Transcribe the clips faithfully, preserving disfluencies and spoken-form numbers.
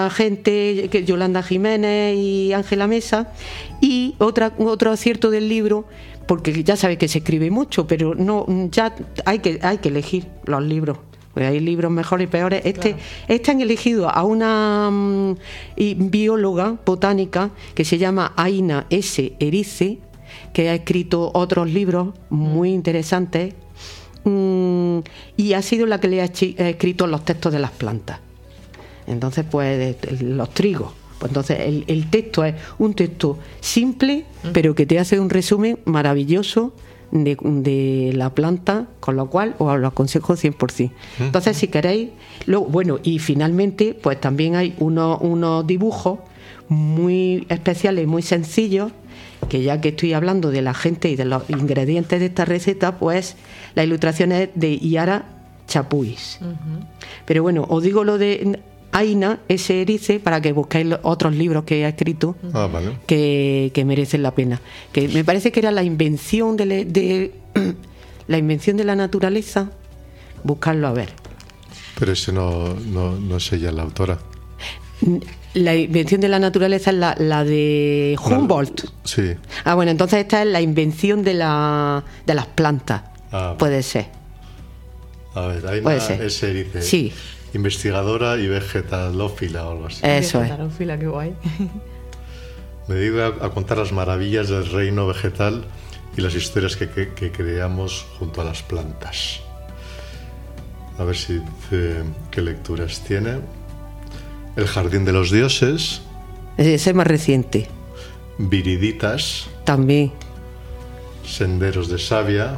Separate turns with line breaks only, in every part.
gente, que Yolanda Jiménez y Ángela Mesa. Y otra, otro acierto del libro, porque ya sabes que se escribe mucho, pero no, ya hay que, hay que elegir los libros. Pues hay libros mejores y peores. Este, claro. este han elegido a una um, bióloga botánica que se llama Aina S. Erice, que ha escrito otros libros muy interesantes, um, y ha sido la que le ha, chi- ha escrito los textos de las plantas. Entonces, pues, los trigos. Pues entonces, el, el texto es un texto simple, pero que te hace un resumen maravilloso De, de la planta, con lo cual os lo aconsejo cien por ciento. Entonces, si queréis, luego, bueno, y finalmente, pues también hay unos, unos dibujos muy especiales, muy sencillos, que ya que estoy hablando de la gente y de los ingredientes de esta receta, pues la ilustración es de Yara Chapuis. Uh-huh. Pero bueno, os digo lo de Aina S. Erice para que busquéis los otros libros que ha escrito, ah, vale. que, que merecen la pena. Que me parece que era la invención de, le, de la invención de la naturaleza, buscarlo a ver.
Pero ese no, no, no es ella la autora.
La invención de la naturaleza es la, la de Humboldt.
La, sí.
Ah, bueno, entonces esta es la invención de, la, de las plantas. Ah, puede ser.
A ver, Aina S. Erice.
Sí.
Investigadora y vegetalófila o algo así.
Eso es.
Vegetalófila, qué guay.
Me dedico a, a contar las maravillas del reino vegetal y las historias que, que, que creamos junto a las plantas. A ver si eh, qué lecturas tiene. El jardín de los dioses.
Ese es más reciente.
Viriditas.
También. Senderos
de savia.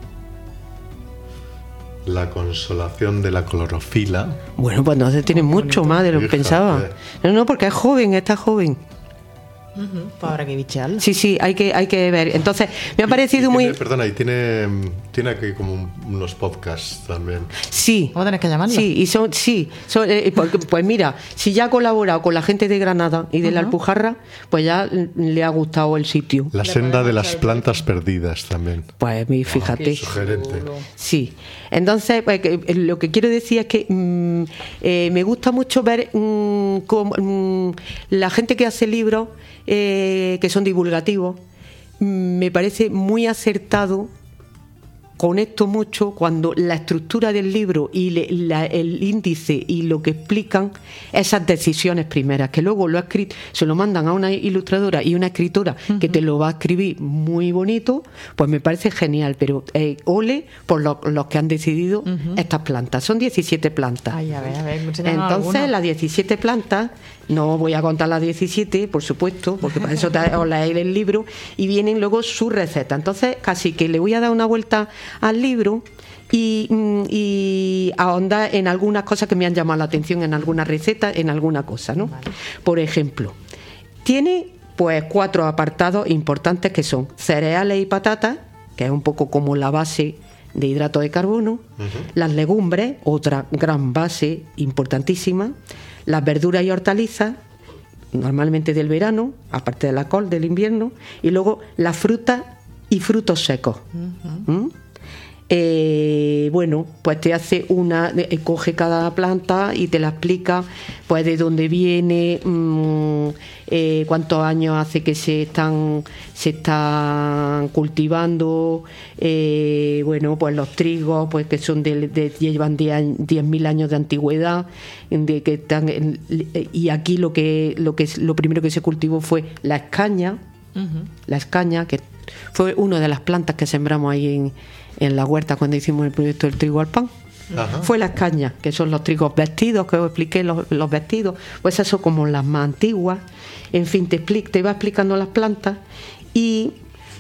La consolación de la clorofila.
Bueno, pues entonces tiene mucho más de lo que pensaba. No, no, porque es joven, está joven.
Uh-huh. Pues habrá que bichearlo.
Sí, sí, hay que, hay que ver. Entonces, me ha parecido
y, y
muy...
Tiene, perdona, y tiene, tiene aquí como unos podcasts también.
Sí.
¿Cómo tenés que llamarlo?
Sí, y son, sí. Son, eh, porque, pues mira, si ya ha colaborado con la gente de Granada y de uh-huh. la Alpujarra, pues ya le ha gustado el sitio.
La senda de las plantas perdidas también.
Pues fíjate.
Oh, sugerente.
Sí. Entonces, pues, lo que quiero decir es que mmm, eh, me gusta mucho ver mmm, cómo, mmm, la gente que hace libros eh, que son divulgativos. Mmm, me parece muy acertado. Conecto mucho cuando la estructura del libro y le, la, el índice y lo que explican esas decisiones primeras, que luego lo ha escrito, se lo mandan a una ilustradora y una escritora uh-huh. que te lo va a escribir muy bonito, pues me parece genial. Pero eh, ole por lo, los que han decidido uh-huh. estas plantas. Son diecisiete plantas.
Ay, a ver, a ver,
entonces
alguna.
Las diecisiete plantas, no voy a contar las diecisiete, por supuesto, porque para eso te, os leéis el libro, y vienen luego sus recetas. Entonces casi que le voy a dar una vuelta al libro y, y ahondar en algunas cosas que me han llamado la atención, en algunas recetas, en alguna cosa, ¿no? Vale. Por ejemplo, tiene pues cuatro apartados importantes que son cereales y patatas, que es un poco como la base de hidrato de carbono, uh-huh. las legumbres, otra gran base importantísima, las verduras y hortalizas, normalmente del verano, aparte de la col del invierno, y luego las frutas y frutos secos. Uh-huh. ¿Mm? Eh, bueno, pues te hace una, eh, coge cada planta y te la explica, pues de dónde viene, mmm, eh, cuántos años hace que se están se están cultivando, eh, bueno, pues los trigos, pues que son de, de llevan diez mil años de antigüedad, de que están, y aquí lo que lo que lo primero que se cultivó fue la escaña, uh-huh. la escaña que fue una de las plantas que sembramos ahí en en la huerta cuando hicimos el proyecto del trigo al pan. Ajá. Fue las cañas, que son los trigos vestidos, que os expliqué, los, los vestidos, pues eso son como las más antiguas. En fin, te, explica, te va explicando las plantas y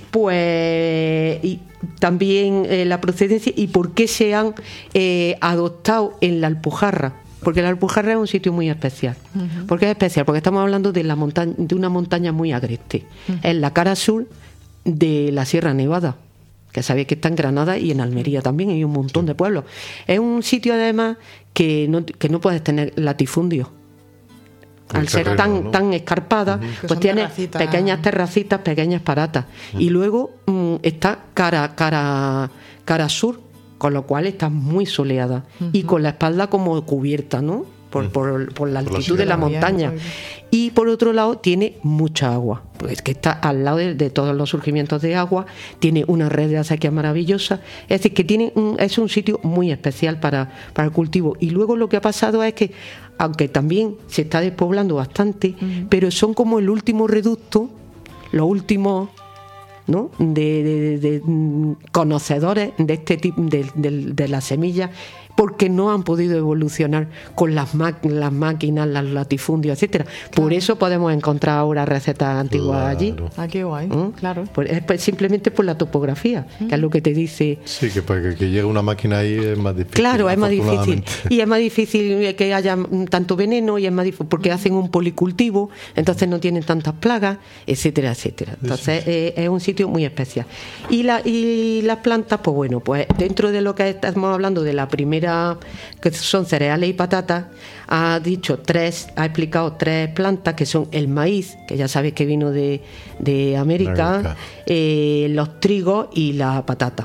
pues y también eh, la procedencia y por qué se han eh, adoptado en la Alpujarra. Porque la Alpujarra es un sitio muy especial. Uh-huh. ¿Por qué es especial? Porque estamos hablando de, la montaña, de una montaña muy agreste. Uh-huh. Es la cara sur de la Sierra Nevada, que sabéis que está en Granada y en Almería también, hay un montón de pueblos. Es un sitio además que no, que no puedes tener latifundio. Al ser terreno, tan, ¿no? tan escarpada, uh-huh. pues tienes terracitas. pequeñas terracitas, pequeñas paratas. Uh-huh. Y luego um, está cara, cara, cara sur, con lo cual está muy soleada. Uh-huh. Y con la espalda como cubierta, ¿no? por, por, por la
Por la
altitud de la
sierra.
montaña. Y por otro lado tiene mucha agua, pues que está al lado de, de todos los surgimientos de agua, tiene una red de acequia maravillosa, es decir, que tiene un, es un sitio muy especial para, para el cultivo. Y luego lo que ha pasado es que, aunque también se está despoblando bastante, uh-huh. pero son como el último reducto, los últimos, ¿no?, de, de, de, de conocedores de este tipo de, de, de las semillas, porque no han podido evolucionar con las, ma- las máquinas, los latifundios, etcétera. Por claro. eso podemos encontrar ahora recetas antiguas
claro.
allí.
Ah, qué guay, ¿Mm? claro.
Pues es pues simplemente por la topografía, ¿Mm? que es lo que te dice.
Sí, que para que, que llegue una máquina ahí es más difícil.
Claro, es más difícil. Y es más difícil que haya tanto veneno, y es más difícil porque hacen un policultivo, entonces no tienen tantas plagas, etcétera, etcétera. Entonces eh, es un sitio muy especial. Y, la, y las plantas, pues bueno, pues dentro de lo que estamos hablando de la primera, que son cereales y patatas, ha dicho tres, ha explicado tres plantas que son el maíz, que ya sabéis que vino de, de América, América. Eh, los trigos y la patata.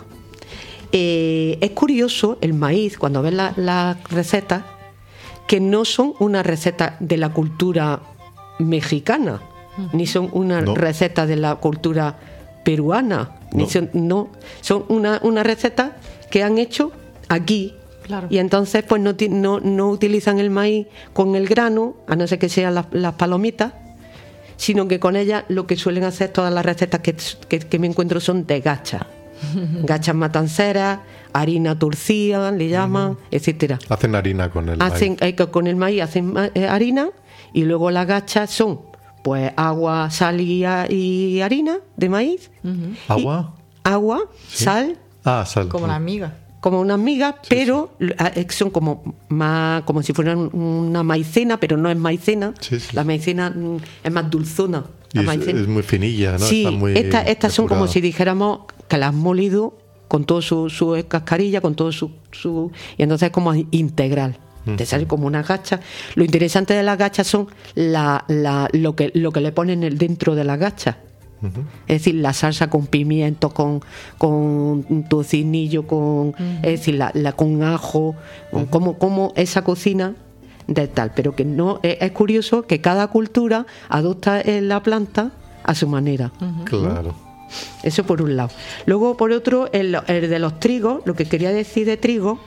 Eh, es curioso el maíz, cuando ves las la recetas, que no son una receta de la cultura mexicana, uh-huh. ni son una no. receta de la cultura peruana, no. ni son, no, son una, una receta que han hecho aquí. Claro. Y entonces pues no, no, no utilizan el maíz con el grano, a no ser que sean las, las palomitas, sino que con ellas lo que suelen hacer todas las recetas que, que, que me encuentro son de gachas. Gachas matanceras, harina turcida, le llaman, uh-huh. etcétera.
Hacen harina con el
hacen,
maíz.
Eh, con el maíz hacen eh, harina, y luego las gachas son pues agua, sal y, y harina de maíz.
Uh-huh. ¿Agua?
Agua, ¿sí? Sal.
Ah, sal.
Como la miga.
Como unas migas, sí, pero sí. son como más, como si fueran una maicena, pero no es maicena.
Sí, sí.
La maicena es más dulzona. La
y
maicena.
Es, es muy finilla, ¿no?
Sí,
Está muy
estas esta son como si dijéramos que las has molido con todo su, su cascarilla, con todo su, su... Y entonces es como integral. Uh-huh. Te sale como una gacha. Lo interesante de las gachas son la, la, lo, que, lo que le ponen el dentro de las gachas. Uh-huh. Es decir, la salsa con pimiento, con, con tocinillo, con, uh-huh. es decir, la, la con ajo, uh-huh. como, como esa cocina de tal. Pero que no es, es curioso que cada cultura adopta la planta a su manera.
Uh-huh. Claro.
¿no? Eso por un lado. Luego, por otro, el, el de los trigos, lo que quería decir de trigo,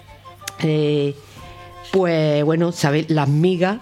eh, pues bueno, ¿sabéis? Las migas.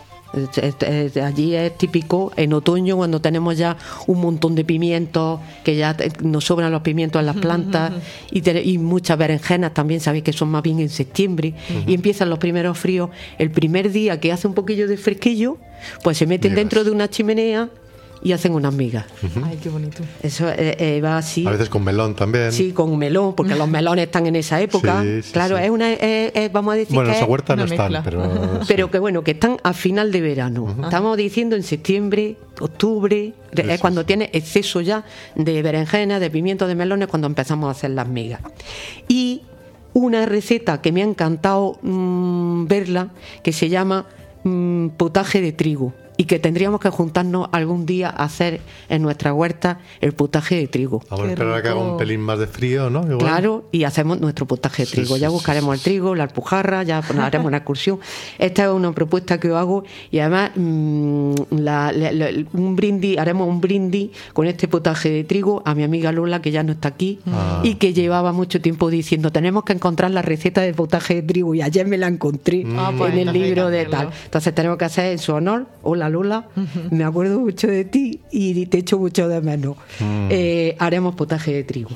Allí es típico en otoño, cuando tenemos ya un montón de pimientos, que ya nos sobran los pimientos en las plantas, y, te, y muchas berenjenas también, sabéis que son más bien en septiembre, uh-huh. y empiezan los primeros fríos. El primer día que hace un poquillo de fresquillo, pues se meten Migas. dentro de una chimenea y hacen unas migas.
Uh-huh. Ay, qué bonito.
Eso eh, eh, va así.
A veces con melón también.
Sí, con melón, porque los melones están en esa época.
Sí, sí,
claro,
sí.
es una, es, es, vamos a decir
bueno,
que
en esa huerta no
mezcla.
están, pero...
pero
sí.
que bueno, que están a final de verano. Uh-huh. Estamos diciendo en septiembre, octubre, sí, es sí, cuando sí. tiene exceso ya de berenjenas, de pimientos, de melones, cuando empezamos a hacer las migas. Y una receta que me ha encantado mmm, verla, que se llama mmm, potaje de trigo, y que tendríamos que juntarnos algún día a hacer en nuestra huerta el potaje de trigo.
Vamos a esperar a que haga un pelín más de frío, ¿no? Igual.
Claro, y hacemos nuestro potaje de
Sí,
trigo.
sí,
ya
sí,
buscaremos
sí,
el trigo, la alpujarra, ya pues, haremos una excursión. Esta es una propuesta que os hago, y además mmm, la, la, la, un brindis, haremos un brindis con este potaje de trigo a mi amiga Lola, que ya no está aquí, ah. y que llevaba mucho tiempo diciendo, tenemos que encontrar la receta de potaje de trigo, y ayer me la encontré
ah,
en
pues,
el libro de
hacerlo.
tal. Entonces tenemos que hacer en su honor. Hola Lola, uh-huh. me acuerdo mucho de ti y te echo mucho de menos. Mm. Eh, haremos potaje de trigo.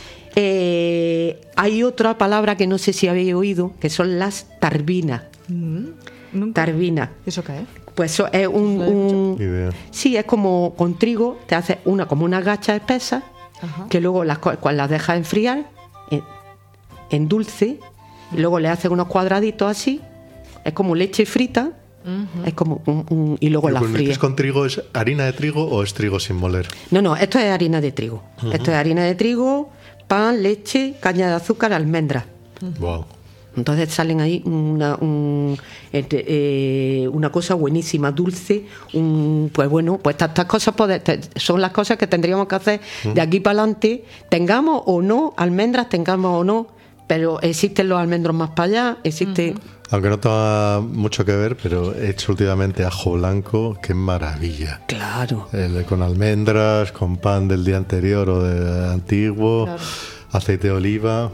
Eh, hay otra palabra que no sé si habéis oído, que son las tarbinas.
Mm.
Tarbinas.
¿Eso qué es?
Pues eso es un, un sí, es como con trigo, te haces una como una gacha espesa, ajá. que luego las, las dejas enfriar en, en dulce, y luego le haces unos cuadraditos así, es como leche frita. Uh-huh. Es como un, un, y luego la fríes.
¿Es con trigo? ¿Es harina de trigo o es trigo sin moler?
No, no, esto es harina de trigo. Uh-huh. Esto es harina de trigo, pan, leche, caña de azúcar, almendras.
Uh-huh. Wow.
Entonces salen ahí una, un, eh, una cosa buenísima, dulce. Un, pues bueno, pues estas, estas cosas pues, son las cosas que tendríamos que hacer uh-huh. de aquí para adelante. Tengamos o no almendras, tengamos o no. Pero existen los almendros más para allá, existe, uh-huh.
Aunque no tenga mucho que ver, pero he hecho últimamente ajo blanco, qué maravilla.
Claro.
El, con almendras, con pan del día anterior o de antiguo,
Claro.
aceite de oliva,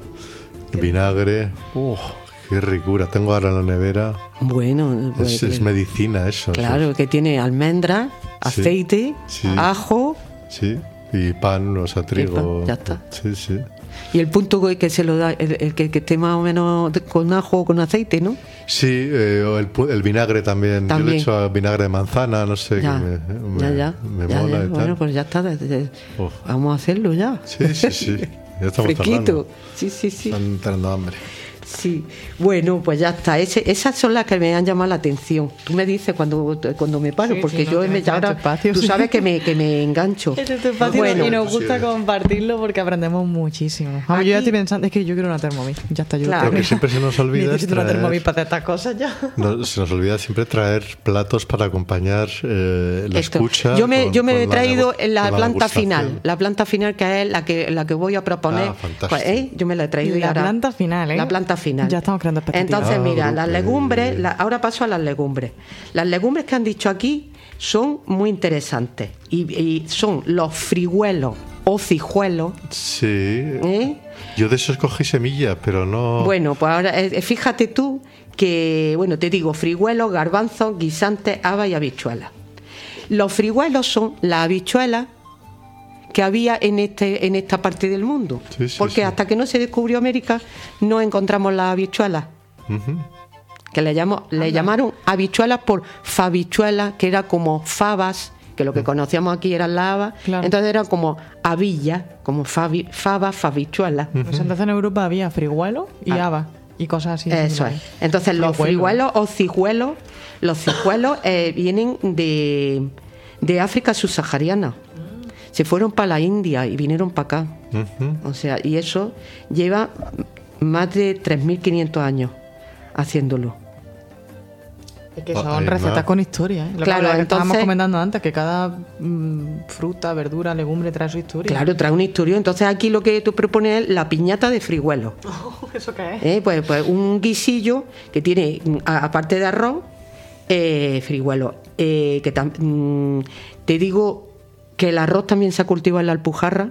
vinagre. ¡Uf! ¡Qué ricura! Tengo ahora en la nevera.
Bueno, pues,
Es, es medicina eso.
claro,
eso.
que tiene almendras,
Sí,
aceite,
sí.
ajo.
Sí, y pan, o sea, trigo.
pan, ya está.
Sí, sí.
Y el punto que que se lo da, el, el que, que esté más o menos de- con ajo o con aceite, ¿no?
Sí, eh, o el, pu- el vinagre también. Yo le
También.
he hecho vinagre de manzana, no sé,
Ya,
que me, me-
ya, ya.
me
ya,
mola
ya.
y
Bueno,
tal.
pues ya está. de- de-
Uf.
Vamos a hacerlo ya.
Sí, sí, sí. Ya estamos
Fresquito.
tardando.
Sí, sí, sí.
Están teniendo hambre.
Sí, bueno, pues ya está. Ese, esas son las que me han llamado la atención. Tú me dices cuando, cuando me paro,
Sí,
porque
sí, no,
yo
tienes
me,
mucho
ahora,
espacio,
tú
sí.
sabes que me, que me engancho.
Este es tu espacio
Bueno,
y nos gusta
sí.
compartirlo porque aprendemos muchísimo. Vamos, yo ya
Aquí-
estoy pensando, es que yo quiero una Thermomix. Ya está, yo
Claro.
Lo que siempre se nos olvida es
necesito una
traer-
Thermomix para hacer estas cosas ya.
No, se nos olvida siempre traer platos para acompañar eh, la
Esto.
escucha.
Yo me,
con-
yo me
con
he
la
traído
nego-
en la,
con la
planta
degustación.
final, la planta final que es la que la que voy a proponer.
Ah, fantástico.
Pues, ¿eh? Yo me la he traído y
La
ahora-
planta final, ¿eh?
La planta final.
Ya estamos creando expectativas.
Entonces,
Ah,
mira,
brutal.
las legumbres, la- ahora paso a las legumbres. Las legumbres que han dicho aquí son muy interesantes y, y son los friguelos o cijuelos.
Sí.
¿eh?
Yo de eso escogí semilla, pero no.
Bueno, pues ahora eh, fíjate tú que, bueno, te digo, friguelos, garbanzos, guisantes, habas y habichuelas. Los friguelos son las habichuelas que había en este en esta parte del mundo.
Sí, sí,
porque
sí.
hasta que no se descubrió América no encontramos las habichuelas.
Ujú.
Que le, llamo, le llamaron habichuelas por fabichuelas, que era como fabas, que lo que conocíamos aquí eran las habas.
Claro.
Entonces eran como habillas, como fabi, fabas, fabichuelas.
Pues entonces en Europa había friguelo y
Ah.
habas y cosas así.
Eso es.
similares.
Entonces los
Friguelo.
friguelos o cijuelos, los cijuelos eh, vienen de, de África subsahariana. Se fueron para la India y vinieron para acá.
Ujú.
O sea, y eso lleva más de tres mil quinientos años haciéndolo.
Es que
Ah,
son
hay
recetas
más.
con historia. ¿eh? Lo que-
Claro,
lo que estábamos
entonces-
comentando antes, que cada mm, fruta, verdura, legumbre trae su historia.
Claro, trae una historia. Entonces aquí lo que tú propones es la piñata de friguelos.
¿Eso qué es?
¿eh? Pues, pues un guisillo que tiene, mm, a- aparte de arroz, eh, friguelo. Eh, que tam- mm, te digo que el arroz también se ha cultivado en la Alpujarra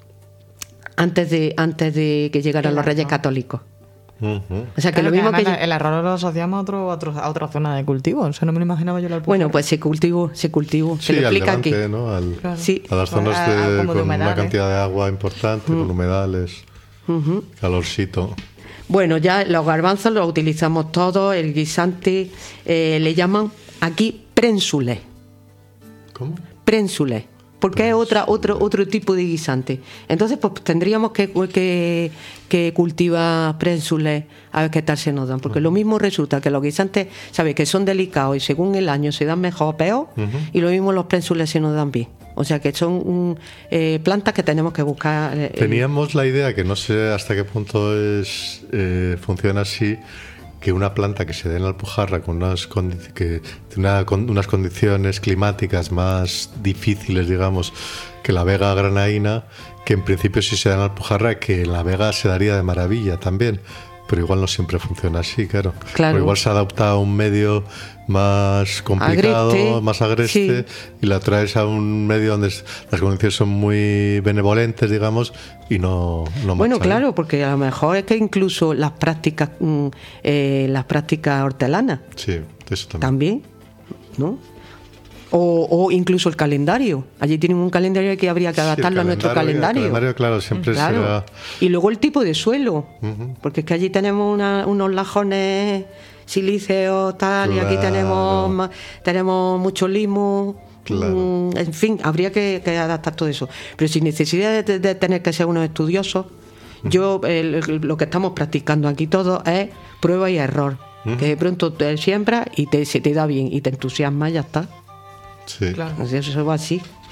antes de, antes de que llegaran
El
los Reyes
arroz.
Católicos.
Ujú.
O sea que
Claro,
lo mismo que...
además
lle-
el arroz lo asociamos a, otro, a, otro- a otra zona de cultivo. O sea, no me lo imaginaba yo la Alpujarra.
Bueno, pues se cultivó, se cultivó.
Sí,
se lo
al
explica aquí.
levante, ¿no? Al-
Claro.
Sí.
A las zonas
A- a-
de,
como de
con una
humedales.
cantidad de agua importante,
Mm.
con humedales, calorcito.
Bueno, ya los garbanzos los utilizamos todos, el guisante eh, le llaman aquí prénsules,
¿Cómo?
prénsules, porque es otra, otro, otro tipo de guisante. Entonces, pues tendríamos que, que, que cultivar prénsules a ver qué tal se nos dan, porque lo mismo resulta que los guisantes, ¿sabes?, que son delicados y según el año se dan mejor o peor, y lo mismo los prénsules se nos dan bien. O sea que son mm, eh, plantas que tenemos que buscar. eh,
Teníamos la idea, que no sé hasta qué punto es eh, funciona así, que una planta que se dé en la Alpujarra con unas, condi- que tiene una con unas condiciones climáticas más difíciles, digamos, que la Vega granaína, que en principio sí se da en la Alpujarra, que en la Vega se daría de maravilla también. Pero igual no siempre funciona así, claro.
Claro.
Porque igual se adapta a un medio más complicado,
Agreste,
más agreste,
sí.
y la traes a un medio donde es- las condiciones son muy benevolentes, digamos, y no, no
Bueno,
marcha
claro, porque a lo mejor es que incluso las prácticas, mm, eh, las prácticas hortelanas
bien. Sí, eso también.
también, ¿no? O, o incluso el calendario. Allí tienen un calendario que habría que
Sí, el
adaptarlo a nuestro calendario.
El calendario, claro, siempre
Claro.
será...
Y luego el tipo de suelo,
Ujú.
porque es que allí tenemos una- unos lajones silíceos tal, y aquí
Claro.
tenemos ma- tenemos mucho limo.
Claro.
mm, En fin, habría que, que adaptar todo eso. Pero sin necesidad de, de tener que ser unos estudiosos, yo el- el- lo que estamos practicando aquí todos es prueba y error. Que de pronto te siembras y te, se te da bien y te entusiasma y ya está.
Sí.
Claro.
Así, eso va así.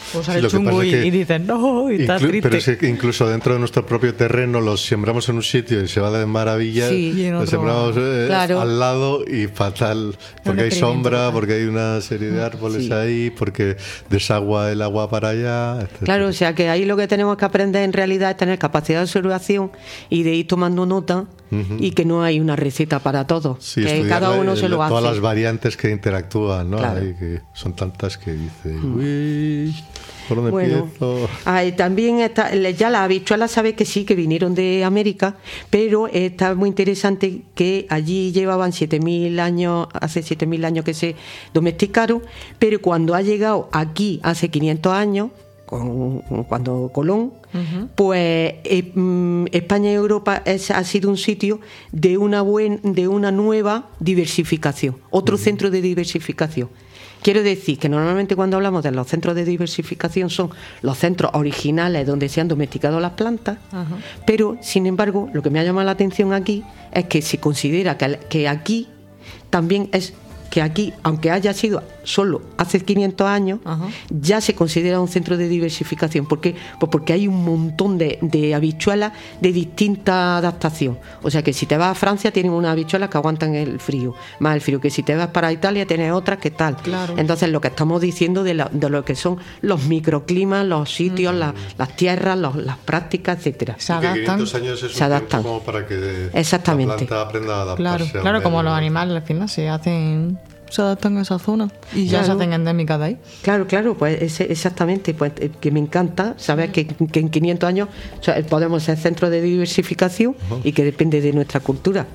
O sale
Sí, lo que
chungo
pasa
y,
es que
y dices, no, y está
inclu-
triste.
Pero es que incluso dentro de nuestro propio terreno los sembramos en un sitio y se va de maravilla,
Sí.
Y en
los
otro-
sembramos eh,
Claro.
al lado y fatal, porque hay
experimento
sombra,
total.
porque hay una serie de árboles
Sí.
ahí, porque desagua el agua para allá, etcétera.
Claro, o sea que ahí lo que tenemos que aprender en realidad es tener capacidad de observación y de ir tomando nota y que no hay una receta para todo,
Sí,
que
estudiar
cada
la-
uno se
la-
lo hace.
todas las variantes que interactúan, ¿no?
Claro.
Hay que son tantas que dice, uy, ¿por dónde
Bueno,
empiezo?
ah, y también está, le- ya las habichuelas sabe que sí, que vinieron de América, pero está muy interesante que allí llevaban siete mil años, hace siete mil años que se domesticaron, pero cuando ha llegado aquí hace quinientos años, con- cuando Colón, pues eh, mm, España y Europa es- ha sido un sitio de una, buen, de una nueva diversificación, otro centro de diversificación. Quiero decir que normalmente cuando hablamos de los centros de diversificación son los centros originales donde se han domesticado las plantas,
Ajá.
pero sin embargo lo que me ha llamado la atención aquí es que se considera que, que aquí también es que aquí, aunque haya sido solo hace quinientos años,
Ajá.
ya se considera un centro de diversificación. ¿Por qué? Pues porque hay un montón de, de habichuelas de distinta adaptación. O sea que si te vas a Francia tienen unas habichuelas que aguantan el frío, más el frío, que si te vas para Italia tienes otras que tal.
Claro.
Entonces lo que estamos diciendo de, la- de lo que son los microclimas, los sitios, la- las tierras, los- las prácticas, etcétera.
Se
Y que
adaptan.
quinientos años es
Se
un
adaptan.
tiempo como para que
Exactamente.
la planta aprenda a
Claro,
adaptarse al
claro, como
medio.
los animales al final se hacen, se adaptan a esa zona y ya
Claro.
se hacen endémicas de ahí.
Claro, claro, pues ese- exactamente, pues eh, que me encanta saber que, que en quinientos años o sea, podemos ser centro de diversificación y que depende de nuestra cultura.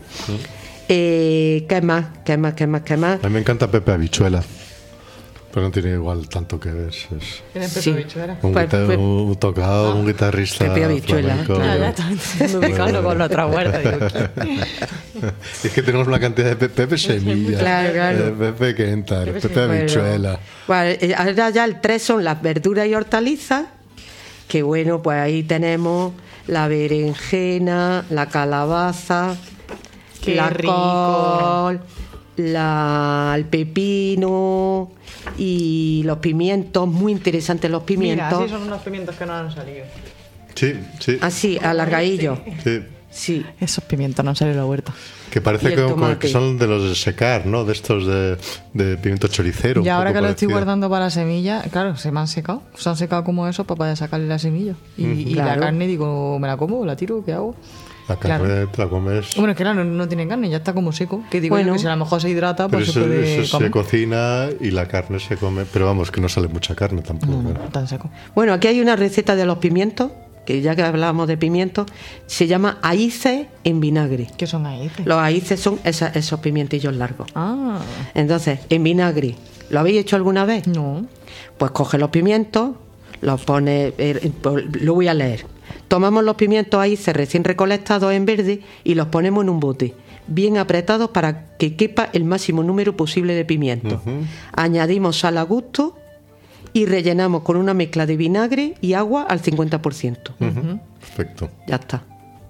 Eh, ¿Qué más? ¿Qué más? ¿Qué más? ¿Qué más?
A mí me encanta Pepe Habichuela, pero no tiene igual tanto que ver. Es
¿Tienes
Sí.
un,
Pues,
guitar-
pues-
un tocado, un guitarrista
Pepe Habichuela,
flamenco.
claro.
Ya, ya está intentando ubicarlo con la otra huerta. Digo,
Es que tenemos una cantidad de Pe- Pepe Semilla,
Claro, claro.
eh, Pepe Kentar,
Pepe
Pepe
Semilla.
Habichuela.
Bueno, eh, ahora ya el tres son las verduras y hortalizas, que bueno, pues ahí tenemos la berenjena, la calabaza,
Qué
la
rico.
col, la, el pepino y los pimientos, muy interesantes los
Mira,
pimientos.
así son unos pimientos que no han salido.
Sí, sí,
Así, alargadillos.
sí.
Sí.
Esos pimientos no han salido a la huerta.
Que
Y
parece
el
que, como
tomate.
que son de los de secar, ¿no? De estos de, de pimiento choricero. un
Y ahora
poco
que lo estoy
parecido.
guardando para semilla, claro, se me han secado. Se han secado como eso para poder sacarle la semilla. Y, y
Claro.
la carne, digo, ¿me la como? ¿La tiro? ¿Qué hago?
La carne
Claro.
te la comes.
Bueno, es que claro, no, no tiene carne, ya está como seco. Que digo yo
Bueno.
que si a lo mejor se hidrata,
Pero
pues se
eso,
puede
eso
comer.
se cocina y la carne se come. Pero vamos, que no sale mucha carne tampoco.
No, no,
¿eh?
tan seco.
Bueno, aquí hay una receta de los pimientos, que ya que hablábamos de pimientos, se llama aíces en vinagre.
¿Qué son ahí?
Los aíces son esa- esos pimientillos largos.
Ah,
Entonces, en vinagre, ¿lo habéis hecho alguna vez?
no.
Pues coge los pimientos, los pone, eh, lo voy a leer. Tomamos los pimientos aíces recién recolectados en verde y los ponemos en un bote, bien apretados para que quepa el máximo número posible de pimientos. Añadimos sal a gusto y rellenamos con una mezcla de vinagre y agua al cincuenta por ciento.
Ujú. Perfecto.
Ya está.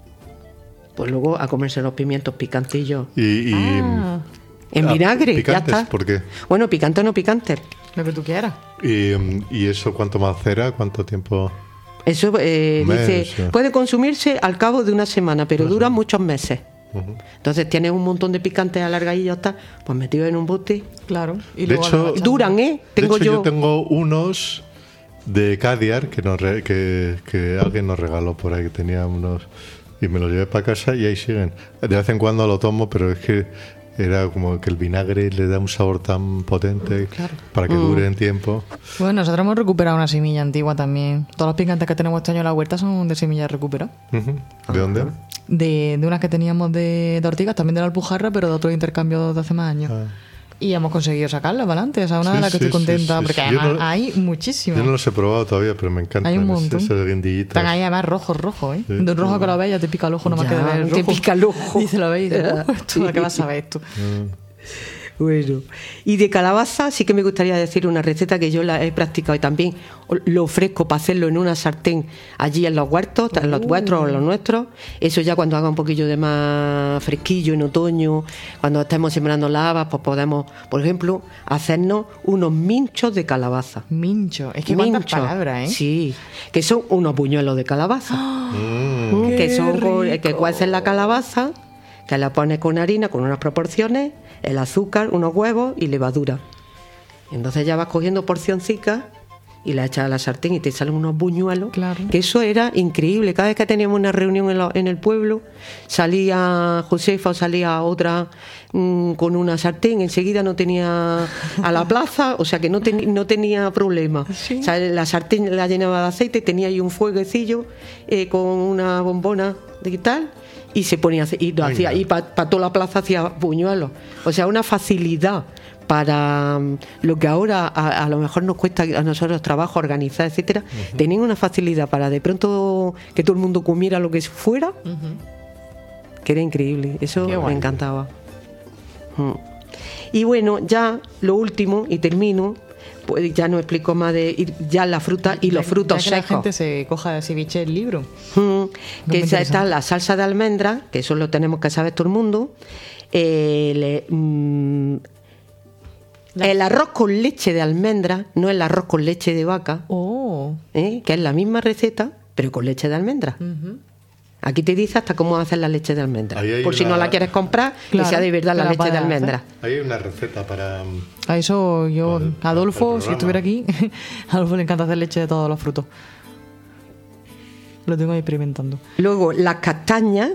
Pues luego a comerse los pimientos picantillos.
Y, y
Ah,
En
Ah,
vinagre,
picantes,
ya está.
¿por qué?
Bueno, picante o no picante.
lo que tú quieras.
y, mm, ¿y eso cuánto macera? ¿Cuánto tiempo?
Eso eh,
Un mes,
dice,
ya.
puede consumirse al cabo de una semana, pero dura muchos meses.
Ujú.
Entonces tienes un montón de picantes alargadillos, tal, pues metidos en un bote.
Claro. Y
De
luego
hecho-
lo echamos.
Duran, ¿eh?
De
Tengo
hecho,
yo.
yo tengo unos de Cadiar que, nos re- que, que alguien nos regaló por ahí, que tenía unos, y me los llevé para casa y ahí siguen. De vez en cuando lo tomo, pero es que era como que el vinagre le da un sabor tan potente para que dure en tiempo.
Bueno, nosotros hemos recuperado una semilla antigua también. Todos los picantes que tenemos este año en la huerta son de semillas recuperadas.
Ujú. ¿De dónde?
De, de unas que teníamos de, de ortigas, también de la Alpujarra, pero de otros intercambios de hace más años.
Ah.
Y hemos conseguido sacarlas para adelante. Esa es una
Sí,
de las que
sí,
estoy
sí,
contenta,
sí,
porque
sí. Yo
además
no-
hay muchísimas.
Yo no los he probado todavía, pero me encantan.
Hay un
ese-
montón.
Esos guindillitos.
Están ahí además rojos, rojos, ¿eh?
Sí.
De un rojo que lo ves ya te pica el ojo, nomás
Ya,
que de ver el
te
rojo.
pica el ojo.
Y se lo veis y dices,
Ya,
"Uh, esto, ¿a qué vas a ver esto?"
Bueno, y de calabaza sí que me gustaría decir una receta que yo la he practicado y también lo ofrezco para hacerlo en una sartén allí en los huertos, en los vuestros o en los nuestros. Eso ya cuando haga un poquillo de más fresquillo en otoño, cuando estemos sembrando las habas, pues podemos, por ejemplo, hacernos unos minchos de calabaza.
Mincho, es que cuántas
Minchos,
palabras, ¿eh?
Sí, que son unos buñuelos de calabaza.
Mm.
Mm, que son con-
rico.
que cueces la calabaza, que la pones con harina, con unas proporciones, el azúcar, unos huevos y levadura. Entonces ya vas cogiendo porcioncicas y la echas a la sartén y te salen unos buñuelos.
Claro.
Que eso era increíble. Cada vez que teníamos una reunión en, lo- en el pueblo, salía Josefa o salía otra mm, con una sartén, enseguida no tenía a la plaza, o sea que no, ten- no tenía problema.
Sí.
O sea, la sartén la llenaba de aceite, tenía ahí un fueguecillo eh, con una bombona de tal y se ponía a hacer- y lo
Venga.
hacía y para toda la plaza hacía buñuelos. O sea, una facilidad para mm, lo que ahora a, a lo mejor nos cuesta a nosotros trabajo organizar, etcétera. Tenían una facilidad para de pronto que todo el mundo comiera lo que fuera, que era increíble. Eso
Qué
me
guay.
encantaba. Mm. Y bueno, ya lo último y termino, pues ya no explico más de ir ya la fruta y los
Ya-
frutos
ya que la
secos.
gente se coja de ceviche el libro.
Mm,
Muy
que esa
interesante.
está la salsa de almendra, que eso lo tenemos que saber todo el mundo. Eh, le- mm, el arroz con leche de almendra, no el arroz con leche de vaca,
Oh.
¿eh? que es la misma receta, pero con leche de almendra.
Ujú.
Aquí te dice hasta cómo hacer la leche de almendra.
Ahí hay
Por si
una-
no la quieres comprar,
Claro,
que sea de verdad
que
la
la
leche de
puedas
almendra.
Ahí hay una receta para...
A eso yo,
Para el- para
Adolfo,
el
si
programa.
estuviera aquí, a Adolfo le encanta hacer leche de todos los frutos. Lo tengo ahí experimentando.
Luego, las castañas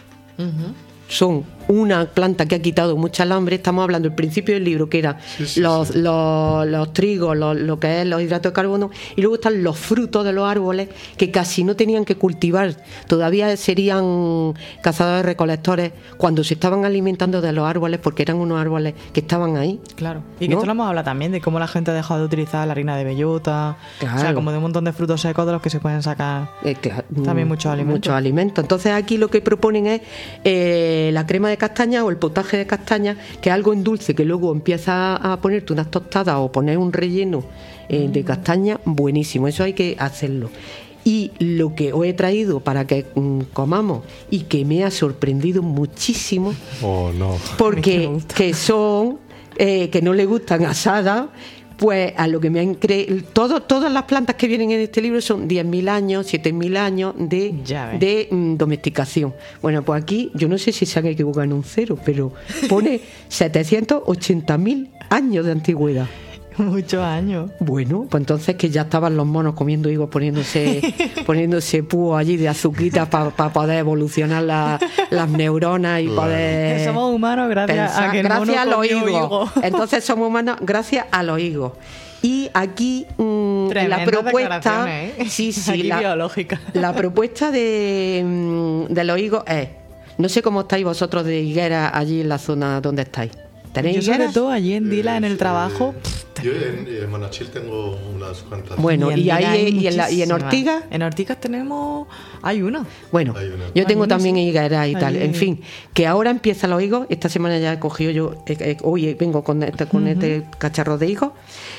son una planta que ha quitado mucha hambre. Estamos hablando del principio del libro, que era
Sí, sí,
los,
sí.
Los, los trigos, los- lo que es los hidratos de carbono, y luego están los frutos de los árboles que casi no tenían que cultivar. Todavía serían cazadores recolectores cuando se estaban alimentando de los árboles, porque eran unos árboles que estaban ahí.
Claro. Y que
¿No?
esto lo hemos hablado también, de cómo la gente ha dejado de utilizar la harina de bellota. O sea,
Claro.
como de un montón de frutos secos de los que se pueden sacar.
Eh, claro,
También
mm,
muchos alimentos.
Muchos alimentos. Entonces aquí lo que proponen es eh, la crema de castaña o el potaje de castaña, que es algo en dulce que luego empieza a ponerte unas tostadas o poner un relleno eh,
Mm.
de castaña buenísimo. Eso hay que hacerlo. Y lo que os he traído para que mm, comamos y que me ha sorprendido muchísimo,
Oh, no.
A mí que me
porque
gusta.
que son eh, que no le gustan asadas, pues a lo que me han creído, todo, todas las plantas que vienen en este libro son diez mil años, siete mil años de,
Ya ves.
de mm, domesticación. Bueno, pues aquí yo no sé si se han equivocado en un cero, pero pone setecientos ochenta mil años de antigüedad.
Muchos años.
Bueno, pues entonces que ya estaban los monos comiendo higos, poniéndose poniéndose púo allí de azuquitas para poder evolucionar la- las neuronas y
Bueno.
poder
Que somos humanos gracias
pensar-
a que el
gracias
mono
a los
comió
higos.
higo.
Entonces somos humanos gracias a los higos. Y aquí mm, la
Tremendas
propuesta,
declaraciones, ¿eh?
sí, sí,
Aquí
la,
biológica.
la propuesta de, mm, de los higos es, no sé cómo estáis vosotros de higuera allí en la zona donde estáis. ¿Tenéis
Yo sobre
higueras?
todo allí en Dila, en el
Eh,
trabajo.
Yo en, en Monachil tengo unas cuantas.
Bueno,
en
y,
Dila
ahí
hay
y en, la- y en
muchísimas.
Ortigas.
En Ortigas tenemos. Hay una.
Bueno,
Hay una.
yo tengo
Hay una,
también
sí.
higueras y tal.
Allí.
En fin, que ahora empiezan los higos. Esta semana ya he cogido yo, eh, eh, hoy vengo con este, con este cacharro de higos.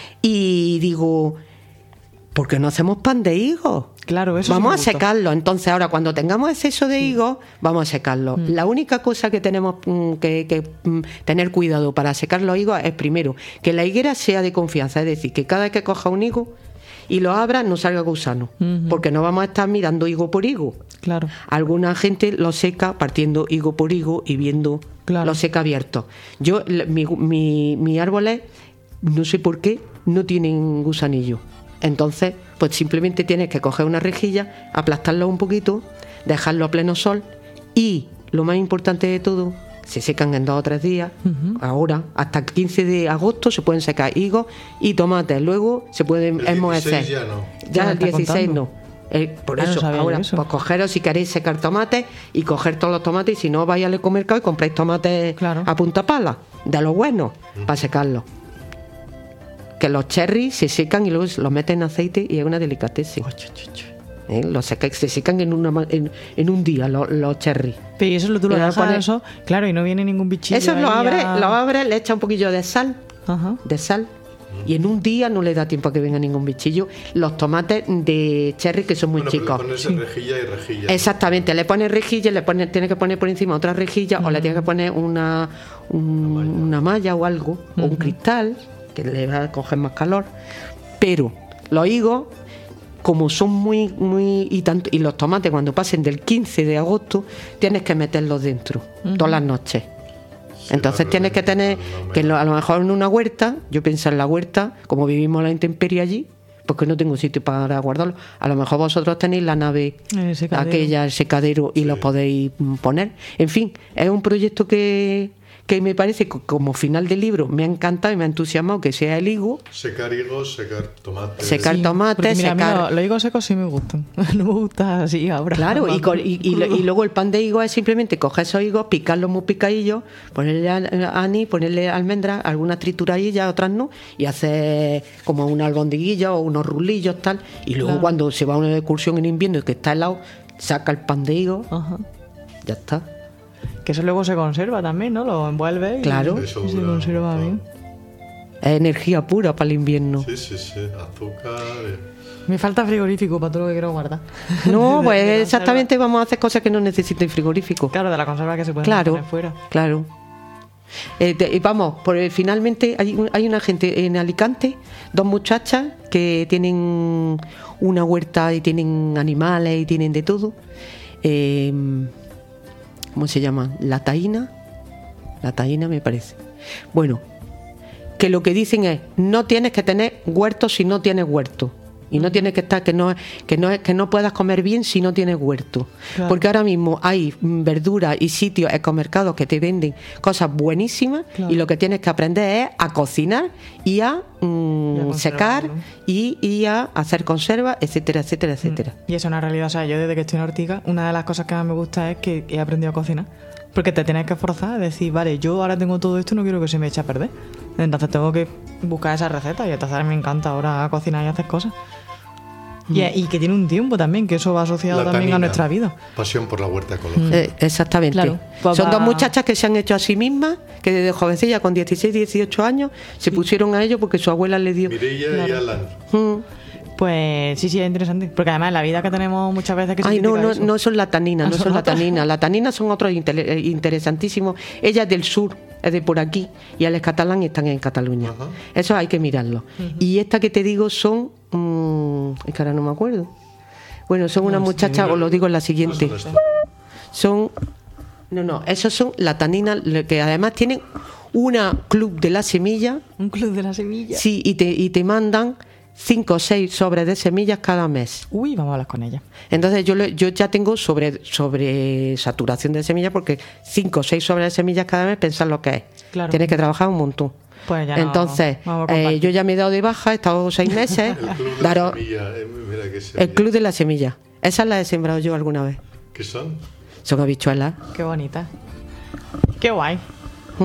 Y digo, ¿por qué no hacemos pan de higos?
Claro, eso sí
Vamos
me
a
gusta.
secarlo. Entonces ahora cuando tengamos exceso de higos, vamos a secarlo.
Mm.
La única cosa que tenemos mm, que, que, mm, tener cuidado para secar los higos es primero que la higuera sea de confianza. Es decir, que cada vez que coja un higo y lo abra no salga gusano.
Ujú.
Porque no vamos a estar mirando higo por higo.
Claro.
Alguna gente lo seca partiendo higo por higo y viendo
Claro.
lo seca abierto. Yo, l- mi, mi, mis árboles, no sé por qué, no tienen gusanillo. Entonces, pues simplemente tienes que coger una rejilla, aplastarlo un poquito, dejarlo a pleno sol y, lo más importante de todo, se secan en dos o tres días.
Ujú.
Ahora, hasta el quince de agosto se pueden secar higos y tomates. Luego se pueden
El
esmohecer.
dieciséis ya no.
Ya
Ya me
el
está
dieciséis
contando.
no. Eh, por
Ah, no
eso,
sabía yo
ahora,
eso.
pues cogeros si queréis secar tomates y coger todos los tomates. Y si no, vais al ecomercado y compráis tomates
Claro.
a punta pala, de los buenos, para secarlos. Que los cherries se secan y luego los meten en aceite y es una delicatessen. ¿eh? Los seca, se secan en, una, en, en un día los, los cherry.
Pero eso lo tú lo
Le
dejas
pones-
eso, claro, y no viene ningún bichillo.
Eso lo
ahí
abre,
a-
lo abre, le echa un poquillo de sal,
Ajá.
de sal. Y en un día no le da tiempo a que venga ningún bichillo. Los tomates de cherry que son muy
Bueno, pero
chicos.
le pones en rejilla y rejilla.
Exactamente, le pones rejilla, le pone, tiene que poner por encima otra rejilla o le tiene que poner una, un- una malla o algo, o un cristal, que le va a coger más calor. Pero los higos, como son muy, muy, y tanto, y los tomates cuando pasen del quince de agosto, tienes que meterlos dentro, todas las noches. Entonces
la
tienes que
verdad,
tener,
no me-
que lo- a lo mejor en una huerta, yo pienso en la huerta, como vivimos la intemperie allí, porque no tengo sitio para guardarlo. A lo mejor vosotros tenéis la nave,
El secadero.
aquella, el secadero, y lo podéis mm, poner. En fin, es un proyecto que, que me parece que como final del libro me ha encantado y me ha entusiasmado que sea el higo,
Secar higos, secar tomates.
Secar
Sí,
tomates,
porque mira, a mí
secar...
lo- los higos secos sí me gustan. No me gusta así ahora.
Claro, y,
Más
con- y, y,
crudo.
y luego el pan de higo es simplemente coger esos higos, picarlos muy picadillos, ponerle a- anís, ponerle almendras, algunas trituradillas, otras no, y hacer como una albondiguilla o unos rulillos, tal. Y luego
Claro.
cuando se va a una excursión en invierno y que está helado, saca el pan de higo,
Ajá.
ya está.
Que eso luego se conserva también, ¿no? Lo envuelve y,
Claro.
Eso
y se
dura
conserva
un
bien.
montón.
Es energía pura para el invierno.
Sí, sí, sí. Azúcar. eh.
Me falta frigorífico para todo lo que quiero guardar.
No,
De-
pues
de conserva.
exactamente vamos a hacer cosas que no necesiten frigorífico.
Claro, de la conserva que se puede
Claro,
poner fuera.
claro. Eh, te- y vamos, por, eh, finalmente hay, un- hay una gente en Alicante, dos muchachas que tienen una huerta y tienen animales y tienen de todo. Eh, ¿Cómo se llama? La taína. La taína me parece. Bueno, que lo que dicen es, no tienes que tener huerto si no tienes huerto. Y no tienes que estar, que no, que no, que no puedas comer bien si no tienes huerto.
Claro.
Porque ahora mismo hay mm, verduras y sitios, ecomercados que te venden cosas buenísimas
Claro.
y lo que tienes que aprender es a cocinar y a, mm,
Y a conservar,
secar
¿no?
y, y a hacer conservas, etcétera, etcétera, etcétera.
Y eso es una realidad. O sea, yo desde que estoy en Ortiga, una de las cosas que más me gusta es que he aprendido a cocinar. Porque te tienes que esforzar a decir, vale, yo ahora tengo todo esto y no quiero que se me eche a perder. Entonces tengo que buscar esas recetas y entonces me encanta ahora cocinar y hacer cosas. Y, y que tiene un tiempo también, que eso va asociado
La
también
tanina.
a nuestra vida.
Pasión por la huerta ecológica.
Eh, exactamente.
Claro. Pues
Son
va-
dos muchachas que se han hecho a sí mismas, que desde jovencilla, con dieciséis, dieciocho años, se pusieron a ello porque su abuela le dio...
Mireia y Alan.
Mm.
Pues sí, sí, es interesante. Porque además en la vida que tenemos muchas veces que se
Ay, no,
critica
no,
eso.
no son la tanina,
Ah,
no
son
son la
otras.
tanina. La tanina son otros intele- eh, interesantísimos. Ella es del sur, es de por aquí, y él es catalán y están en Cataluña.
Ajá.
Eso hay que mirarlo. Y esta que te digo son... mm, es que ahora no me acuerdo. Bueno, son una muchacha, os lo digo en la siguiente.
No son estos.
Son... No, no, esos son la tanina, lo que además tienen una club de la semilla,
Un club de la semilla.
sí, y te, y te mandan cinco o seis sobres de semillas cada mes.
Uy, vamos a hablar con ella.
Entonces yo le- yo ya tengo sobre, sobre saturación de semillas porque cinco o seis sobres de semillas cada mes, pensar lo que es.
Claro.
Tienes que trabajar un montón.
Pues ya no-
Entonces,
vamos a
eh,
compartir.
yo ya me he dado de baja, he estado seis meses.
El club de
Daros-
la semilla. eh, mira qué semilla.
el club de la semilla. Esas las he sembrado yo alguna vez.
¿Qué son?
Son habichuelas.
Qué bonita. Qué guay.
Mm.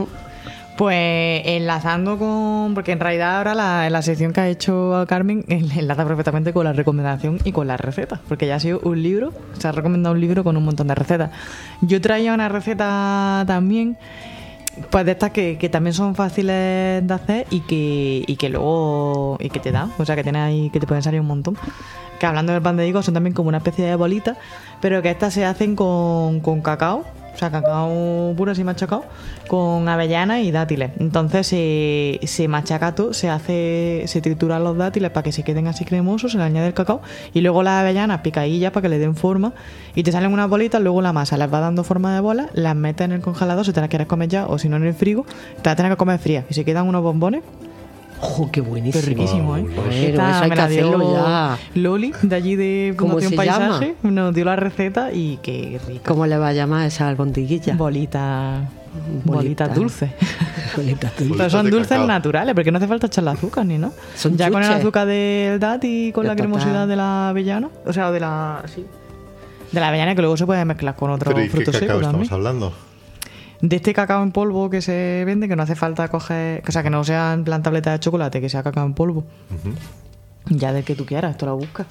Pues enlazando con... Porque en realidad ahora la, la sección que ha hecho Carmen enlaza perfectamente con la recomendación y con las recetas. Porque ya ha sido un libro, se ha recomendado un libro con un montón de recetas. Yo traía una receta también, pues de estas que, que también son fáciles de hacer y que, y que luego... y que te dan, o sea que tienes ahí, que te pueden salir un montón. Que hablando del pan de higo son también como una especie de bolitas, pero que estas se hacen con, con cacao. O sea, cacao puro así machacado, con avellanas y dátiles. Entonces se, se machaca todo, se hace, se trituran los dátiles para que se queden así cremosos, se le añade el cacao y luego las avellanas picadillas para que le den forma y te salen unas bolitas, luego la masa las va dando forma de bola, las metes en el congelador si te las quieres comer ya o si no en el frigo, te las tienes que comer frías y se quedan unos bombones.
¡Ojo, qué buenísimo!
Qué riquísimo, ¿eh?
Bueno,
Esta
eso hay
me
que
la dio
hacerlo ya.
Loli, de allí de
¿Cómo
Fundación
se llama?
Paisaje, nos dio la receta y qué rica.
¿Cómo le va a llamar esa albondiguilla?
Bolitas
Bolita.
bolitas dulces.
Bolitas dulces.
Pero
Bolitas
son
de
dulces
cacao.
naturales, porque no hace falta echarle azúcar ni no.
Son
ya con el
chuches.
azúcar del dati y con
Ya
la
está.
cremosidad de la avellana, o sea, de la sí, de la avellana que luego se puede mezclar con otro
Pero ¿y qué
fruto
cacao
seco
estamos
también.
hablando?
De este cacao en polvo que se vende, que no hace falta coger, o sea, que no sea en plan tableta de chocolate, que sea cacao en polvo.
Ujú.
Ya del que tú quieras, esto lo buscas.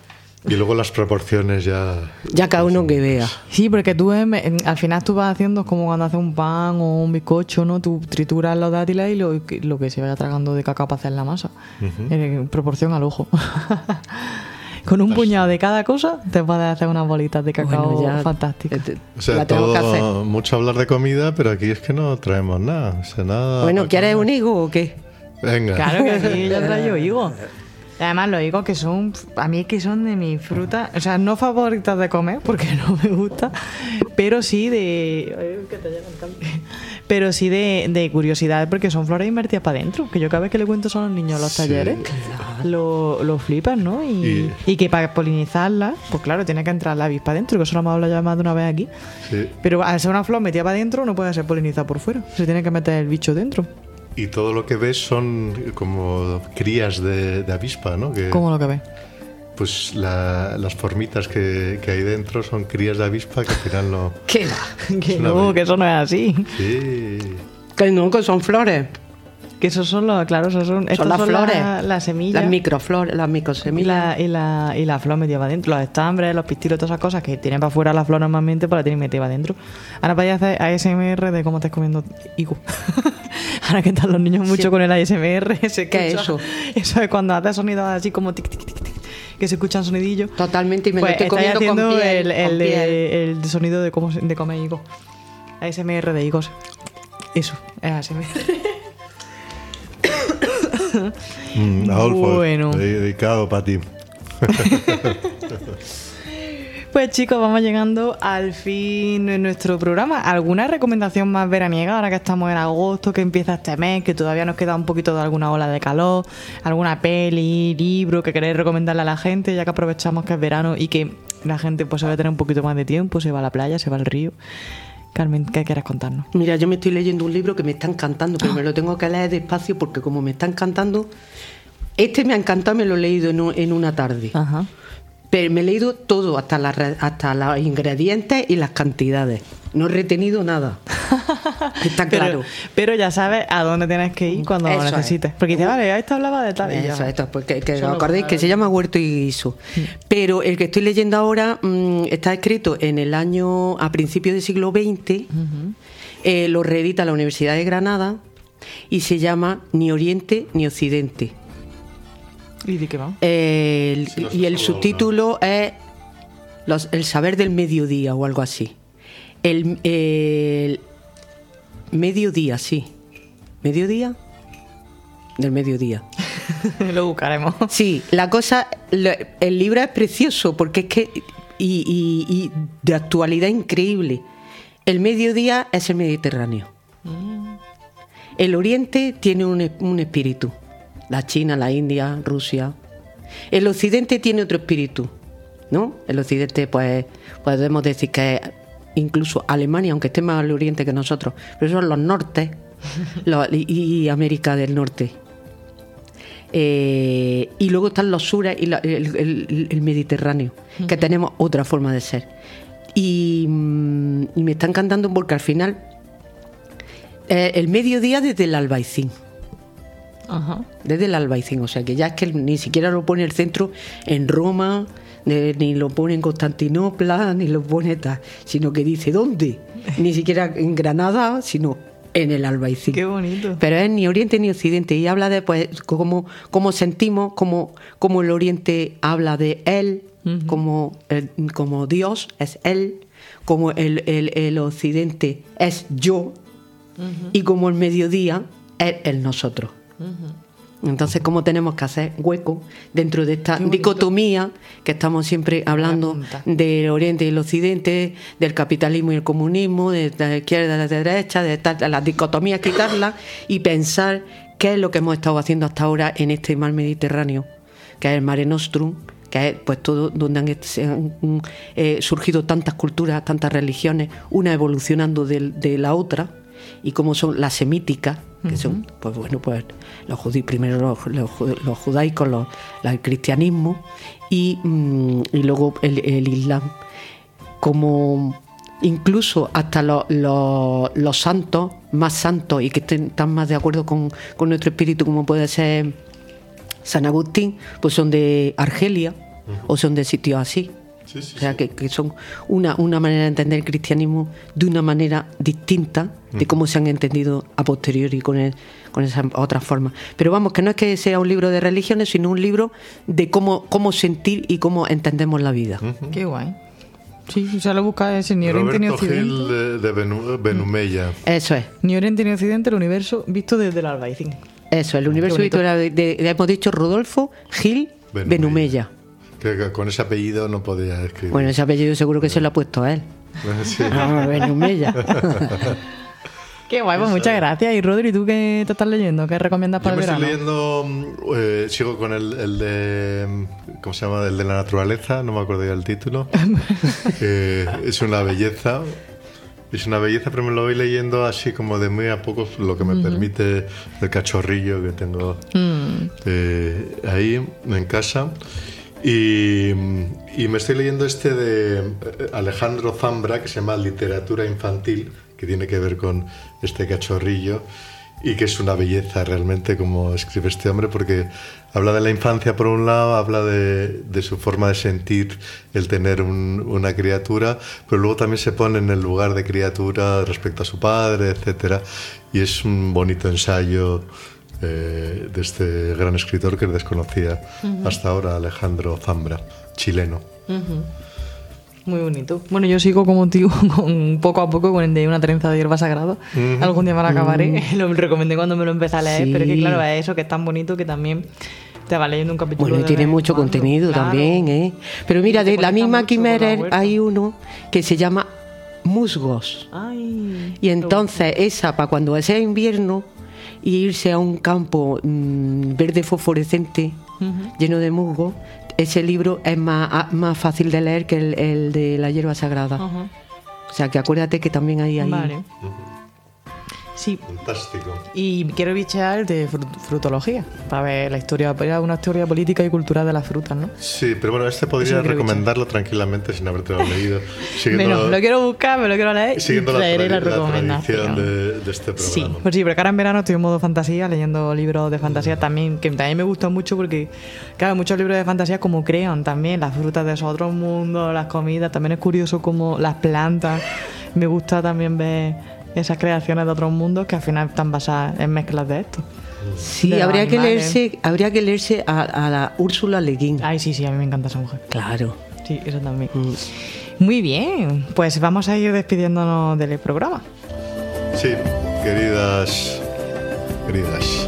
Y luego las proporciones ya...
Ya cada uno que vea.
Sí, porque tú en- en- al final tú vas haciendo como cuando haces un pan o un bizcocho, ¿no? Tú trituras los dátiles y lo, que- lo que se vaya tragando de cacao para hacer la masa. En proporción al ojo. Con un puñado de cada cosa te puedes hacer unas bolitas de cacao
Bueno, ya,
fantásticas.
eh,
O sea,
la tengo que hacer.
todo, mucho hablar de comida, pero aquí es que no traemos nada. O sea, nada
Bueno,
para
¿quieres
comer.
un higo o qué?
Venga.
Claro que sí, yo traigo higos. Además, los higos que son, a mí es que son de mis frutas, o sea, no favoritas de comer, porque no me gusta, pero sí de... Ay, que te lleva el cable. Pero sí de, de curiosidad, porque son flores invertidas para adentro, que yo cada vez que le cuento eso a los niños en los
Sí.
talleres, lo, lo flipan, ¿no? Y,
Y-
y que para polinizarla, pues claro, tiene que entrar la avispa adentro, que eso lo hemos hablado ya más de una vez aquí.
Sí.
Pero al ser una flor metida para adentro, no puede ser polinizada por fuera, se tiene que meter el bicho dentro.
Y todo lo que ves son como crías de, de avispa, ¿no? Que,
¿Cómo lo que ves?
Pues la- las formitas que, que hay dentro son crías de avispa que al final no...
¿Qué va?
Que
una
no,
belleza.
que eso no es así.
Sí.
Que no, que son flores.
Que esos son los, claro, esos son, estas
Son las flores.
la- las semillas.
Las microflores, las
y
microsemillas.
la, y, la, y la flor metida para adentro. Los estambres, los pistilos, todas esas cosas que tienen para afuera la flor normalmente, pues la tienen metida para adentro. Ahora para hacer A S M R de cómo estás comiendo higo. Ahora que están los niños mucho
Sí.
con el A S M R. Se
¿Qué es
escucha-
eso?
Eso es cuando haces sonidos así como tic, tic, tic, tic, que se escuchan sonidillos.
Totalmente, y me
Pues
lo estoy
estáis
comiendo con
haciendo
piel.
el,
con
el,
piel.
de- el sonido de, cómo, se- de comer higos. A S M R de higos. Eso, es A S M R.
Mm, Adolfo,
Bueno.
de- dedicado para ti.
Pues chicos, vamos llegando al fin de nuestro programa. ¿Alguna recomendación más veraniega ahora que estamos en agosto, que empieza este mes, que todavía nos queda un poquito de alguna ola de calor? ¿Alguna peli, libro que queréis recomendarle a la gente, ya que aprovechamos que es verano y que la gente pues se va a tener un poquito más de tiempo, se va a la playa, se va al río? Carmen, ¿qué quieres contarnos?
Mira, yo me estoy leyendo un libro que me está encantando, pero me lo tengo que leer despacio porque como me está encantando, este me ha encantado, me lo he leído en, un- en una tarde.
Ajá.
Pero me he leído todo, hasta, las re- hasta los ingredientes y las cantidades. No he retenido nada. Está
Pero,
claro.
pero ya sabes a dónde tienes que ir cuando
Eso
lo
es.
necesites. Porque dices, vale, esto hablaba de tal y ya.
Eso, esto, pues que, que
Eso
os
lo
acordéis
puedo
que se llama Huerto y Guiso. Pero el que estoy leyendo ahora mm, está escrito en el año, a principios del siglo veinte, eh, lo reedita la Universidad de Granada y se llama Ni Oriente ni Occidente.
¿Y de qué va?
El-
Sí, los
y el
he
subtítulo es los- El saber del mediodía o algo así. El, el mediodía, sí. ¿Mediodía? Del mediodía.
Lo buscaremos.
Sí, la cosa, lo- el libro es precioso porque es que, y, y- y de actualidad increíble. El mediodía es el Mediterráneo. El Oriente tiene un, un espíritu. La China, la India, Rusia. El Occidente tiene otro espíritu, ¿no? El Occidente, pues, podemos decir que es incluso Alemania, aunque esté más al Oriente que nosotros, pero son los nortes los- y, y América del Norte. Eh, y luego están los sures y la- el, el- el Mediterráneo, que tenemos otra forma de ser. Y, mm, y me está encantando porque al final eh, el mediodía desde el Albaicín.
Ajá.
Desde el Albaicín, o sea que ya es que ni siquiera lo pone el centro en Roma, eh, ni lo pone en Constantinopla, ni lo pone tal, sino que dice ¿dónde? Ni siquiera en Granada, sino en el Albaicín.
Qué bonito.
Pero es ni Oriente ni Occidente y habla de pues cómo, cómo sentimos, cómo, cómo el Oriente habla de él,
Ujú.
como, el- como Dios es él, como el, el, el Occidente es yo y como el mediodía es el nosotros. Entonces, ¿cómo tenemos que hacer hueco dentro de esta
Qué bonito.
dicotomía que estamos siempre hablando
apunta.
del Oriente y el Occidente, del capitalismo y el comunismo, de la izquierda y la derecha, de tal- las dicotomías, quitarlas y pensar qué es lo que hemos estado haciendo hasta ahora en este mar Mediterráneo, que es el Mare Nostrum, que es pues todo donde han, se han, mm, eh, surgido tantas culturas, tantas religiones, una evolucionando de, de la otra, y como son las semíticas, que son, pues bueno, pues los judíos, primero los, los, ju- los judaicos, los, la- el cristianismo y, mm, y luego el, el islam, como incluso hasta los, los, los santos más santos y que estén tan más de acuerdo con, con nuestro espíritu como puede ser San Agustín, pues son de Argelia, o son de sitios así.
Sí, sí,
O sea,
sí.
que, que son una, una manera de entender el cristianismo de una manera distinta de cómo se han entendido a posteriori con, el, con esas otras formas. Pero vamos, que no es que sea un libro de religiones, sino un libro de cómo, cómo sentir y cómo entendemos la vida.
Qué guay. Sí, o sea, lo busca ese ni Oriente ni
Roberto
Occidente.
Gil de, de Benu- Benumella.
Eso es.
Ni Oriente ni Occidente, el universo visto desde el albaicín.
Eso, el universo
Qué bonito.
editorial de, de- de- hemos dicho Rodolfo Gil
Benumella.
Benumella.
Que, que con ese apellido no podía escribir.
Bueno, ese apellido seguro que se lo ha puesto a él.
Sí.
Ah, Benumella.
Qué guay, pues muchas gracias. Y Rodri, ¿tú qué te estás leyendo? ¿Qué recomiendas
Yo
para
me
el
estoy
verano?
leyendo, eh, sigo con el, el de, ¿cómo se llama? El de la naturaleza, no me acuerdo ya el título. Eh, es una belleza, es una belleza, pero me lo voy leyendo así como de muy a poco, lo que me permite el cachorrillo que tengo
Mm.
eh, ahí en casa. Y, y me estoy leyendo este de eh, Alejandro Zambra, que se llama Literatura Infantil, que tiene que ver con este cachorrillo y que es una belleza realmente como escribe este hombre, porque habla de la infancia por un lado, habla de, de su forma de sentir el tener un- una criatura, pero luego también se pone en el lugar de criatura respecto a su padre, etcétera, y es un bonito ensayo eh, de este gran escritor que desconocía hasta ahora, Alejandro Zambra, chileno.
Muy bonito. Bueno, yo sigo como tío con, poco a poco con el de Una trenza de hierba sagrada. Algún día me lo acabaré. Lo recomendé cuando me lo empecé a leer,
Sí.
pero es que claro, es eso que es tan bonito que también te va leyendo un capítulo.
Bueno, y
de
tiene
vez en
mucho
cuando.
contenido
Claro.
también, ¿eh? Pero mira,
Te
de la
conecta
misma
mucho con la
Quimerer
huerta.
hay uno que se llama Musgos.
Ay.
Y entonces esa, para cuando sea invierno y irse a un campo mm, verde fosforescente, lleno de musgo, ese libro es más, a- más fácil de leer que el, el de la hierba sagrada.
Ajá.
O sea, que acuérdate que también hay ahí...
Vale. Sí.
Fantástico.
Y quiero bichear el de fru- frutología, para ver la historia, era una historia política y cultural de las frutas, ¿no?
Sí, pero bueno, este
Eso
podría
lo quiero
recomendarlo tranquilamente sin haberte lo leído. Siguiendo,
Bueno, lo quiero buscar, me lo quiero leer y
siguiendo la,
traeré la,
tra- la
recomendación.
tradición de, de este
Sí,
programa.
pues sí, pero ahora en verano estoy en modo fantasía, leyendo libros de fantasía también, que también me gustan mucho porque, claro, muchos libros de fantasía como crean también las frutas de esos otros mundos, las comidas, también es curioso como las plantas, me gusta también ver esas creaciones de otros mundos que al final están basadas en mezclas de esto.
Sí,
de los
habría que,
animales.
leerse, habría que leerse a, a la Úrsula Le Guin.
Ay, sí, sí, a mí me encanta esa mujer.
Claro.
Sí, eso también.
Mm.
Muy bien, pues vamos a ir despidiéndonos del programa.
Sí, queridas, queridas.